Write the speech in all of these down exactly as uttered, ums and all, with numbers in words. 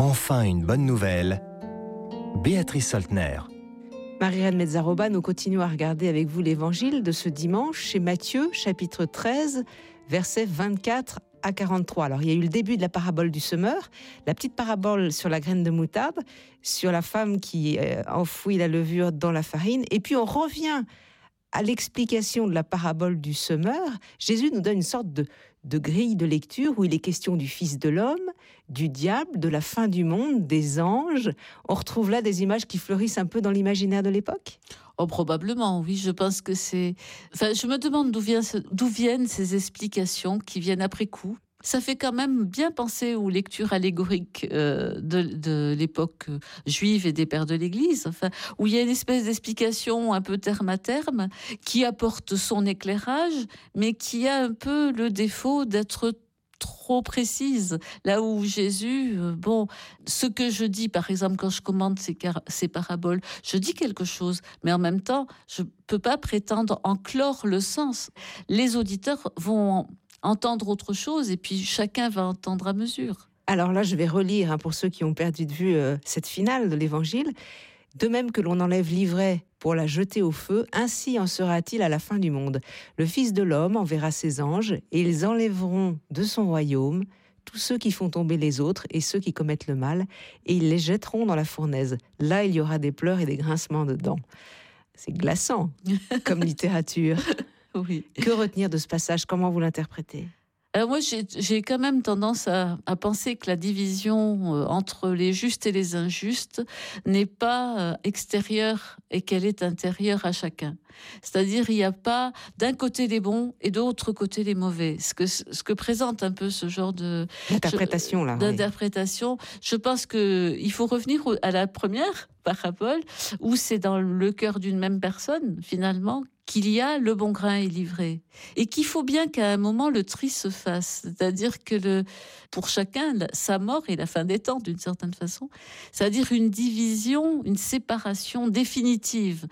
Enfin une bonne nouvelle. Béatrice Soltner. Marie-Reine Mezzaroba, nous continuons à regarder avec vous l'évangile de ce dimanche chez Matthieu, chapitre treize, versets vingt-quatre à quarante-trois. Alors, il y a eu le début de la parabole du semeur, la petite parabole sur la graine de moutarde, sur la femme qui euh, enfouit la levure dans la farine, et puis on revient à l'explication de la parabole du semeur. Jésus nous donne une sorte de, de grille de lecture où il est question du Fils de l'homme, du diable, de la fin du monde, des anges. On retrouve là des images qui fleurissent un peu dans l'imaginaire de l'époque ? Oh, probablement, oui. Je pense que c'est... Enfin, je me demande d'où, vient, d'où viennent ces explications qui viennent après coup. Ça fait quand même bien penser aux lectures allégoriques euh, de, de l'époque juive et des pères de l'Église, enfin, où il y a une espèce d'explication un peu terme à terme qui apporte son éclairage, mais qui a un peu le défaut d'être trop précise. Là où Jésus, euh, bon, ce que je dis, par exemple, quand je commente ces, car- ces paraboles, je dis quelque chose, mais en même temps, je peux pas prétendre en clore le sens. Les auditeurs vont entendre autre chose, et puis chacun va entendre à mesure. Alors là, je vais relire, hein, pour ceux qui ont perdu de vue euh, cette finale de l'Évangile. De même que l'on enlève l'ivraie pour la jeter au feu, ainsi en sera-t-il à la fin du monde. Le Fils de l'homme enverra ses anges, et ils enlèveront de son royaume tous ceux qui font tomber les autres et ceux qui commettent le mal, et ils les jetteront dans la fournaise. Là, il y aura des pleurs et des grincements de dents. C'est glaçant comme littérature. Oui. Que retenir de ce passage ? Comment vous l'interprétez ? Alors moi, j'ai, j'ai quand même tendance à, à penser que la division euh, entre les justes et les injustes n'est pas euh, extérieure et qu'elle est intérieure à chacun. C'est-à-dire, il n'y a pas d'un côté les bons et de l'autre côté les mauvais. Ce que, ce que présente un peu ce genre de... L'interprétation, là. Je, d'interprétation. Oui. Je pense qu'il faut revenir à la première parabole, où c'est dans le cœur d'une même personne, finalement, qu'il y a le bon grain et l'ivraie. Et qu'il faut bien qu'à un moment, le tri se fasse. C'est-à-dire que le, pour chacun, sa mort est la fin des temps, d'une certaine façon. C'est-à-dire une division, une séparation définitive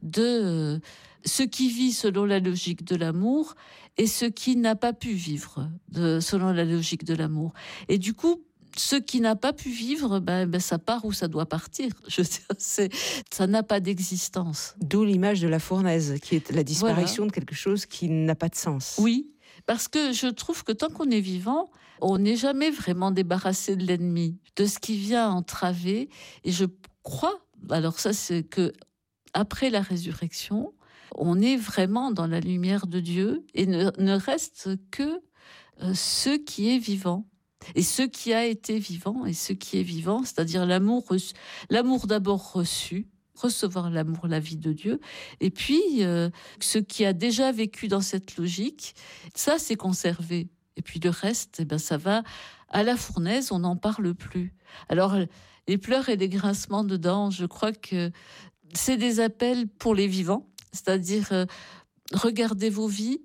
de ce qui vit selon la logique de l'amour et ce qui n'a pas pu vivre de, selon la logique de l'amour. Et du coup, ce qui n'a pas pu vivre, ben, ben ça part où ça doit partir. Je veux dire, c'est, ça n'a pas d'existence. D'où l'image de la fournaise, qui est la disparition voilà. de quelque chose qui n'a pas de sens. Oui, parce que je trouve que tant qu'on est vivant, on n'est jamais vraiment débarrassé de l'ennemi, de ce qui vient entraver. Et je crois, alors ça c'est que après la résurrection, on est vraiment dans la lumière de Dieu et ne, ne reste que euh, ce qui est vivant. Et ce qui a été vivant et ce qui est vivant, c'est-à-dire l'amour, reçu, l'amour d'abord reçu, recevoir l'amour, la vie de Dieu, et puis euh, ce qui a déjà vécu dans cette logique, ça c'est conservé. Et puis le reste, eh ben, ça va à la fournaise, on n'en parle plus. Alors les pleurs et les grincements de dents, je crois que c'est des appels pour les vivants, c'est-à-dire euh, regardez vos vies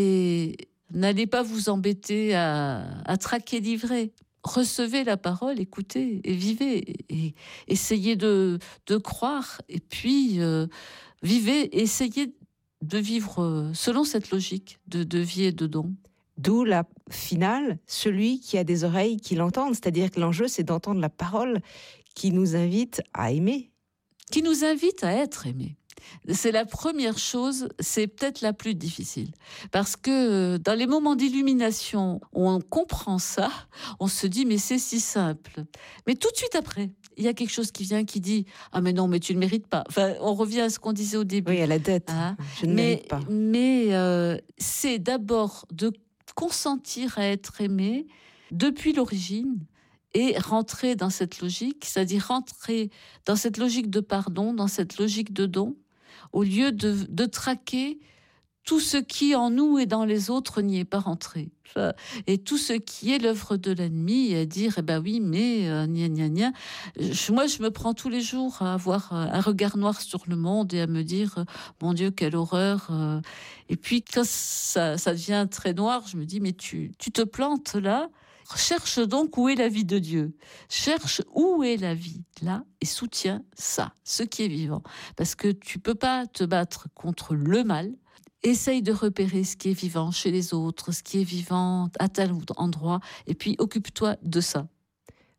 et n'allez pas vous embêter à, à traquer l'ivraie. Recevez la parole, écoutez et vivez. Et, et essayez de, de croire. Et puis, euh, vivez, essayez de vivre selon cette logique de, de vie et de don. D'où la finale, celui qui a des oreilles qui l'entendent. C'est-à-dire que l'enjeu, c'est d'entendre la parole qui nous invite à aimer. Qui nous invite à être aimés. C'est la première chose, c'est peut-être la plus difficile. Parce que dans les moments d'illumination où on comprend ça, on se dit mais c'est si simple. Mais tout de suite après, il y a quelque chose qui vient qui dit « Ah mais non, mais tu ne le mérites pas ». Enfin, on revient à ce qu'on disait au début. Oui, à la dette. Hein, je ne mais, mérite pas. Mais euh, c'est d'abord de consentir à être aimé depuis l'origine et rentrer dans cette logique, c'est-à-dire rentrer dans cette logique de pardon, dans cette logique de don, au lieu de, de traquer tout ce qui en nous et dans les autres n'y est pas rentré. Enfin, et tout ce qui est l'œuvre de l'ennemi, et à dire, eh ben oui, mais, euh, gna gna gna. Je, moi, je me prends tous les jours à avoir un regard noir sur le monde et à me dire, euh, mon Dieu, quelle horreur. Euh. Et puis, quand ça, ça devient très noir, je me dis, mais tu, tu te plantes là. Cherche donc où est la vie de Dieu. Cherche où est la vie, là, et soutiens ça, ce qui est vivant. Parce que tu peux pas te battre contre le mal. Essaye de repérer ce qui est vivant chez les autres, ce qui est vivant à tel endroit, et puis occupe-toi de ça.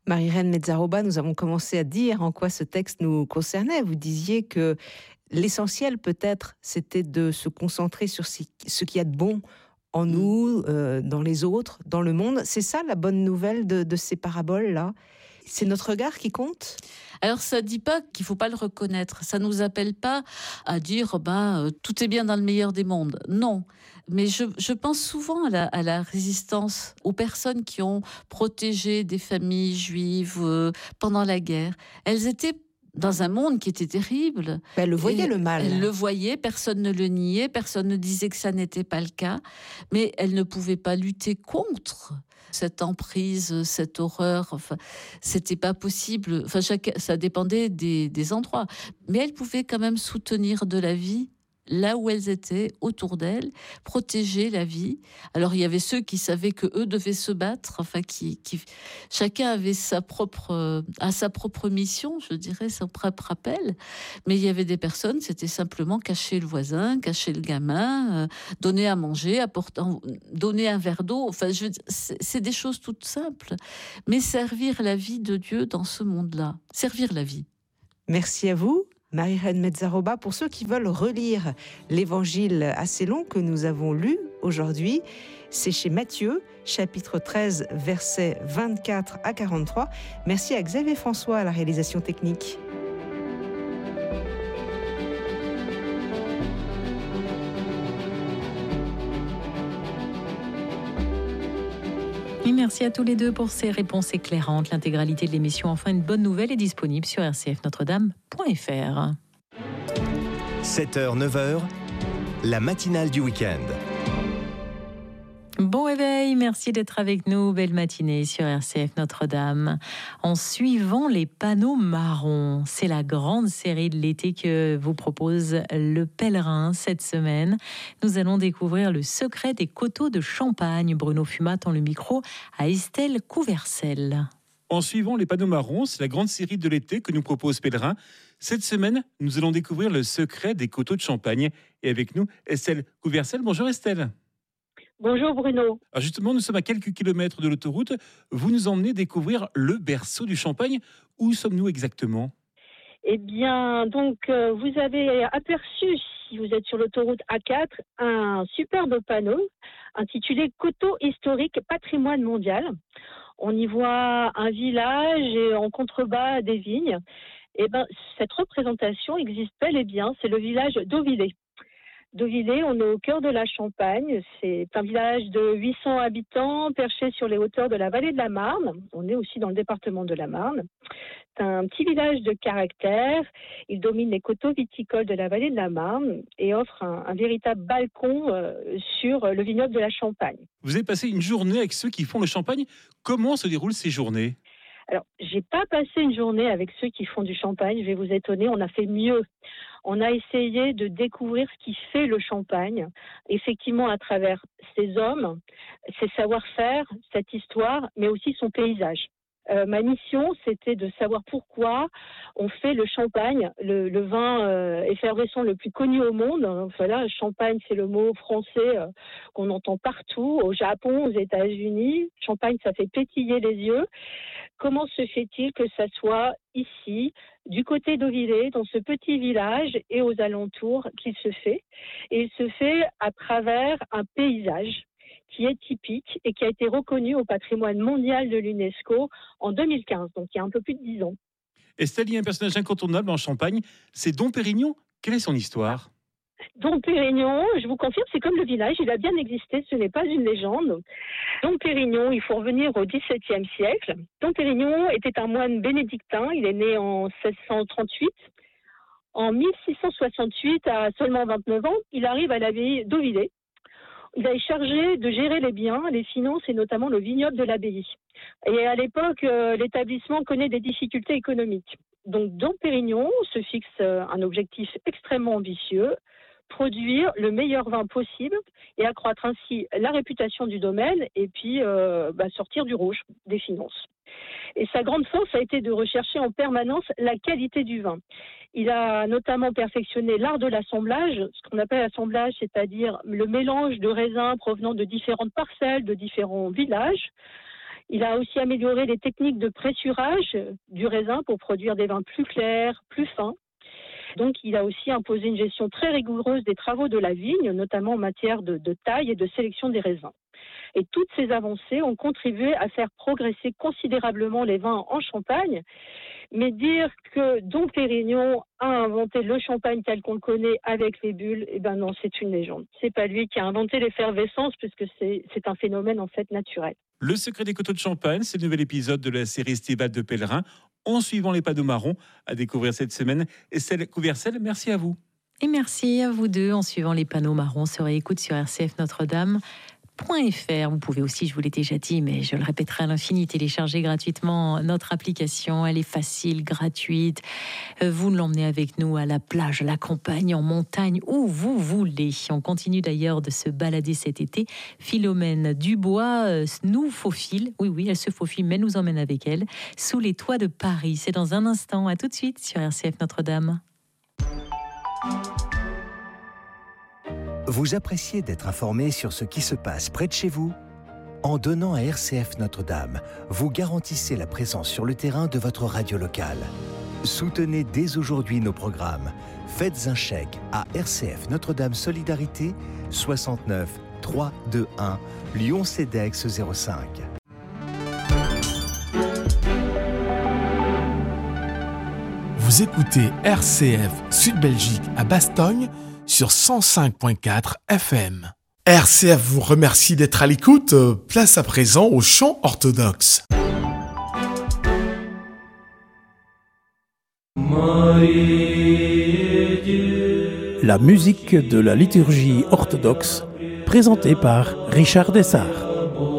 Marie-Reine Mezzaroba, nous avons commencé à dire en quoi ce texte nous concernait. Vous disiez que l'essentiel peut-être, c'était de se concentrer sur ce qu'il y a de bon en nous, euh, dans les autres, dans le monde. C'est ça la bonne nouvelle de, de ces paraboles-là? C'est notre regard qui compte? Alors ça ne dit pas qu'il ne faut pas le reconnaître. Ça ne nous appelle pas à dire bah, euh, tout est bien dans le meilleur des mondes. Non. Mais je, je pense souvent à la, à la résistance, aux personnes qui ont protégé des familles juives euh, pendant la guerre. Elles étaient dans un monde qui était terrible. Elle le voyait, le mal. Elle le voyait, personne ne le niait, personne ne disait que ça n'était pas le cas. Mais elle ne pouvait pas lutter contre cette emprise, cette horreur. Enfin, c'était pas possible. Enfin, chaque, ça dépendait des, des endroits. Mais elle pouvait quand même soutenir de la vie là où elles étaient, autour d'elles, protéger la vie. Alors, il y avait ceux qui savaient que eux devaient se battre, enfin, qui, qui chacun avait sa propre, à sa propre mission, je dirais, son propre appel. Mais il y avait des personnes, c'était simplement cacher le voisin, cacher le gamin, euh, donner à manger, apporter, donner un verre d'eau. Enfin, je veux dire, c'est, c'est des choses toutes simples. Mais servir la vie de Dieu dans ce monde-là, servir la vie. Merci à vous, Marie-Reine Mezzaroba. Pour ceux qui veulent relire l'évangile assez long que nous avons lu aujourd'hui, c'est chez Matthieu, chapitre treize, versets vingt-quatre à quarante-trois. Merci à Xavier François à la réalisation technique. Et merci à tous les deux pour ces réponses éclairantes. L'intégralité de l'émission Enfin une bonne nouvelle est disponible sur r c f notre dame point f r. sept heures neuf heures, la matinale du week-end. Bon réveil, merci d'être avec nous. Belle matinée sur R C F Notre-Dame. En suivant les panneaux marrons, c'est la grande série de l'été que vous propose Le Pèlerin cette semaine. Nous allons découvrir le secret des coteaux de Champagne. Bruno Fumat tend le micro à Estelle Couvercel. En suivant les panneaux marrons, c'est la grande série de l'été que nous propose Pèlerin. Cette semaine, nous allons découvrir le secret des coteaux de Champagne. Et avec nous, Estelle Couvercel. Bonjour Estelle. Bonjour Bruno. Alors justement, nous sommes à quelques kilomètres de l'autoroute. Vous nous emmenez découvrir le berceau du Champagne. Où sommes-nous exactement ? Eh bien, donc, euh, vous avez aperçu, si vous êtes sur l'autoroute A quatre, un superbe panneau intitulé « Coteaux historiques patrimoine mondial ». On y voit un village et en contrebas des vignes. Eh bien, cette représentation existe bel et bien, c'est le village d'Auvillers. D'Auvillers, on est au cœur de la Champagne. C'est un village de huit cents habitants perché sur les hauteurs de la vallée de la Marne. On est aussi dans le département de la Marne. C'est un petit village de caractère. Il domine les coteaux viticoles de la vallée de la Marne et offre un, un véritable balcon euh, sur le vignoble de la Champagne. Vous avez passé une journée avec ceux qui font le champagne. Comment se déroulent ces journées ? Alors, j'ai pas passé une journée avec ceux qui font du champagne, je vais vous étonner, on a fait mieux. On a essayé de découvrir ce qui fait le champagne, effectivement à travers ses hommes, ses savoir-faire, cette histoire, mais aussi son paysage. Euh, ma mission, c'était de savoir pourquoi on fait le champagne, le, le vin euh, effervescent le plus connu au monde. Voilà, champagne, c'est le mot français euh, qu'on entend partout, au Japon, aux États-Unis. Champagne, ça fait pétiller les yeux. Comment se fait-il que ça soit ici, du côté d'Auvillers, dans ce petit village et aux alentours, qu'il se fait ? Et il se fait à travers un paysage qui est typique et qui a été reconnu au patrimoine mondial de l'UNESCO en deux mille quinze, donc il y a un peu plus de dix ans. Estelle, il y a un personnage incontournable en Champagne, c'est Dom Pérignon. Quelle est son histoire ? Dom Pérignon, je vous confirme, c'est comme le village, il a bien existé, ce n'est pas une légende. Dom Pérignon, il faut revenir au dix-septième siècle. Dom Pérignon était un moine bénédictin, il est né en seize cent trente-huit. En mille six cent soixante-huit, à seulement vingt-neuf ans, il arrive à l'abbaye d'Auvillers. Il est chargé de gérer les biens, les finances et notamment le vignoble de l'abbaye. Et à l'époque, euh, l'établissement connaît des difficultés économiques. Donc Dom Pérignon se fixe un objectif extrêmement ambitieux, produire le meilleur vin possible et accroître ainsi la réputation du domaine et puis euh, bah, sortir du rouge des finances. Et sa grande force a été de rechercher en permanence la qualité du vin. Il a notamment perfectionné l'art de l'assemblage, ce qu'on appelle l'assemblage, c'est-à-dire le mélange de raisins provenant de différentes parcelles, de différents villages. Il a aussi amélioré les techniques de pressurage du raisin pour produire des vins plus clairs, plus fins. Donc, il a aussi imposé une gestion très rigoureuse des travaux de la vigne, notamment en matière de, de taille et de sélection des raisins. Et toutes ces avancées ont contribué à faire progresser considérablement les vins en Champagne. Mais dire que Dom Pérignon a inventé le champagne tel qu'on le connaît avec les bulles, eh ben non, c'est une légende. C'est pas lui qui a inventé l'effervescence, puisque c'est, c'est un phénomène en fait naturel. Le secret des coteaux de Champagne, c'est le nouvel épisode de la série estivale de Pèlerin, en suivant les panneaux marrons, à découvrir cette semaine. Estelle Couvercel, merci à vous. Et merci à vous deux, en suivant les panneaux marrons sur écoute sur R C F Notre-Dame. .fr. Vous pouvez aussi, je vous l'ai déjà dit, mais je le répéterai à l'infini, télécharger gratuitement notre application. Elle est facile, gratuite. Vous l'emmenez avec nous à la plage, à la campagne, en montagne, où vous voulez. On continue d'ailleurs de se balader cet été. Philomène Dubois euh, nous faufile, oui, oui, elle se faufile, mais nous emmène avec elle, sous les toits de Paris. C'est dans un instant. À tout de suite sur R C F Notre-Dame. Vous appréciez d'être informé sur ce qui se passe près de chez vous ? En donnant à R C F Notre-Dame, vous garantissez la présence sur le terrain de votre radio locale. Soutenez dès aujourd'hui nos programmes. Faites un chèque à R C F Notre-Dame Solidarité, soixante-neuf trois cent vingt-et-un, Lyon-Cedex zéro cinq. Vous écoutez R C F Sud-Belgique à Bastogne sur cent cinq virgule quatre F M. R C F vous remercie d'être à l'écoute. Place à présent au chant orthodoxe. La musique de la liturgie orthodoxe, présentée par Richard Dessart.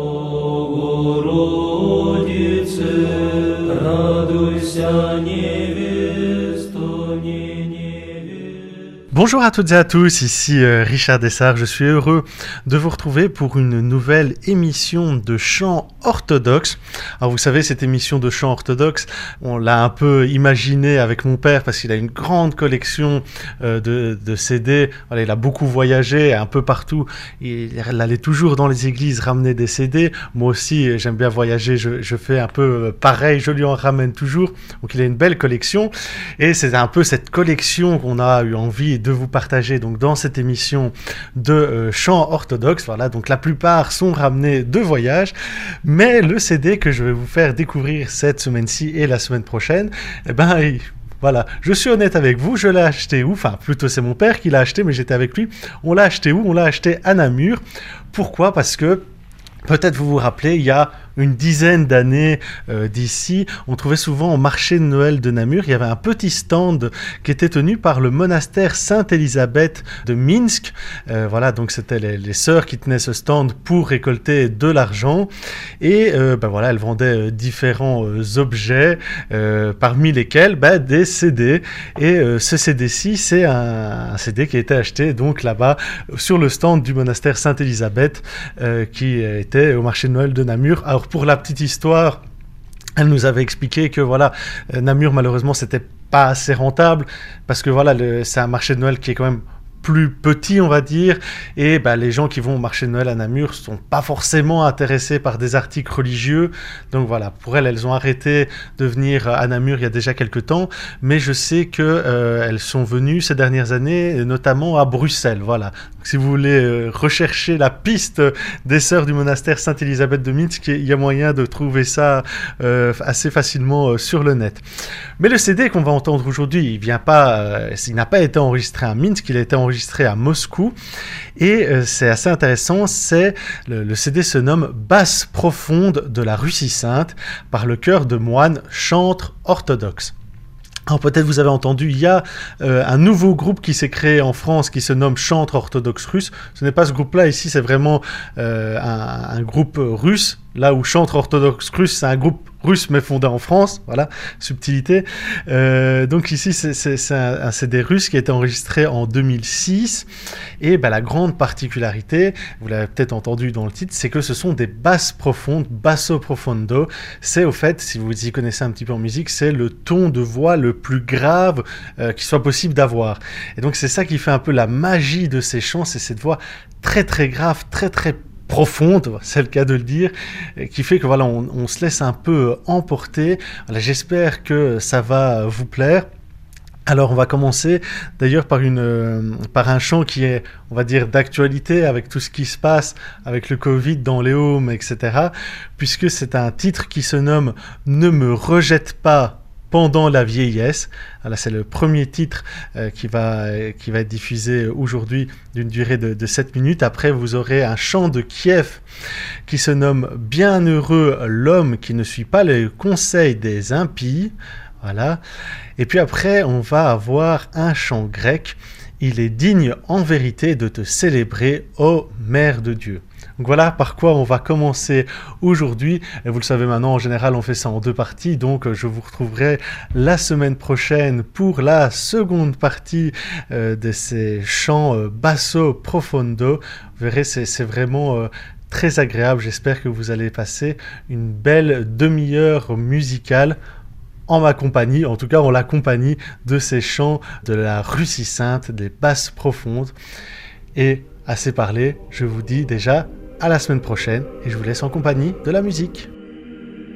Bonjour à toutes et à tous, ici euh, Richard Dessart. Je suis heureux de vous retrouver pour une nouvelle émission de chant orthodoxe. Alors vous savez, cette émission de chant orthodoxe, on l'a un peu imaginée avec mon père parce qu'il a une grande collection euh, de, de C D. Voilà, il a beaucoup voyagé un peu partout. Il allait toujours dans les églises ramener des C D. Moi aussi, j'aime bien voyager. Je, je fais un peu pareil, je lui en ramène toujours. Donc il a une belle collection. Et c'est un peu cette collection qu'on a eu envie de de vous partager donc dans cette émission de euh, chant orthodoxe. Voilà, donc la plupart sont ramenés de voyage, mais le C D que je vais vous faire découvrir cette semaine-ci et la semaine prochaine, eh ben il... Voilà, je suis honnête avec vous, je l'ai acheté où ? Enfin, plutôt c'est mon père qui l'a acheté, mais j'étais avec lui. On l'a acheté où ? On l'a acheté à Namur. Pourquoi ? Parce que peut-être vous vous rappelez, il y a une dizaine d'années euh, d'ici, on trouvait souvent au marché de Noël de Namur, il y avait un petit stand qui était tenu par le monastère Sainte-Élisabeth de Minsk. Euh, voilà, donc c'était les, les sœurs qui tenaient ce stand pour récolter de l'argent. Et euh, ben voilà, elles vendaient euh, différents euh, objets, euh, parmi lesquels ben, des C D. Et euh, ce C D-ci, c'est un, un C D qui a été acheté donc là-bas sur le stand du monastère Sainte-Élisabeth euh, qui était au marché de Noël de Namur. Alors, pour la petite histoire, elle nous avait expliqué que voilà, Namur malheureusement c'était pas assez rentable parce que voilà, le, c'est un marché de Noël qui est quand même plus petit, on va dire, et bah, les gens qui vont au marché de Noël à Namur sont pas forcément intéressés par des articles religieux. Donc voilà, pour elles, elles ont arrêté de venir à Namur il y a déjà quelques temps, mais je sais que euh, elles sont venues ces dernières années, notamment à Bruxelles. Voilà. Donc, si vous voulez euh, rechercher la piste des sœurs du monastère Sainte-Élisabeth de Minsk, il y a moyen de trouver ça euh, assez facilement euh, sur le net. Mais le C D qu'on va entendre aujourd'hui, il vient pas, euh, il n'a pas été enregistré à Minsk, il a été enregistré à Moscou, et euh, c'est assez intéressant. C'est le, le C D se nomme Basse profonde de la Russie sainte par le chœur de moines chantres orthodoxes. Alors peut-être vous avez entendu, il y a euh, un nouveau groupe qui s'est créé en France qui se nomme Chantres orthodoxes russes. Ce n'est pas ce groupe-là, ici c'est vraiment euh, un, un groupe russe. Là où Chantres orthodoxes russes, c'est un groupe russe mais fondé en France, voilà, subtilité. Euh, donc ici, c'est, c'est, c'est un, un C D russe qui a été enregistré en deux mille six. Et bah, la grande particularité, vous l'avez peut-être entendu dans le titre, c'est que ce sont des basses profondes, basso profondo. C'est au fait, si vous y connaissez un petit peu en musique, c'est le ton de voix le plus grave euh, qu'il soit possible d'avoir. Et donc c'est ça qui fait un peu la magie de ces chants, c'est cette voix très très grave, très très profonde, c'est le cas de le dire, qui fait que voilà, on, on se laisse un peu emporter. Voilà, j'espère que ça va vous plaire. Alors on va commencer d'ailleurs par, une, euh, par un chant qui est, on va dire, d'actualité avec tout ce qui se passe avec le Covid dans les homes, et cetera. Puisque c'est un titre qui se nomme « Ne me rejette pas pendant la vieillesse ». Alors, c'est le premier titre euh, qui, va, qui va être diffusé aujourd'hui d'une durée de, de sept minutes. Après, vous aurez un chant de Kiev qui se nomme « Bienheureux l'homme qui ne suit pas les conseils des impies ». Voilà. Et puis après, on va avoir un chant grec. Il est digne en vérité de te célébrer, ô Mère de Dieu. Donc voilà par quoi on va commencer aujourd'hui. Et vous le savez maintenant, en général, on fait ça en deux parties. Donc je vous retrouverai la semaine prochaine pour la seconde partie euh, de ces chants euh, basso profondo. Vous verrez, c'est, c'est vraiment... Euh, très agréable. J'espère que vous allez passer une belle demi-heure musicale en ma compagnie, en tout cas en la compagnie de ces chants de la Russie sainte, des basses profondes. Et assez parlé, je vous dis déjà à la semaine prochaine et je vous laisse en compagnie de la musique.